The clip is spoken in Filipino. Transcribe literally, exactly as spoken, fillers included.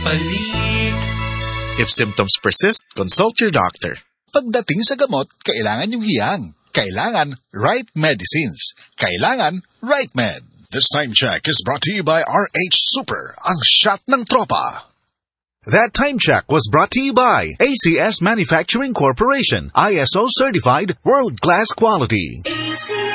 papalik. If symptoms persist, consult your doctor. Pagdating sa gamot, kailangan yung hiyang. Kailangan right medicines. Kailangan right med. This time check is brought to you by R H Super, ang shot ng tropa. That time check was brought to you by A C S Manufacturing Corporation, I S O certified, world-class quality. A C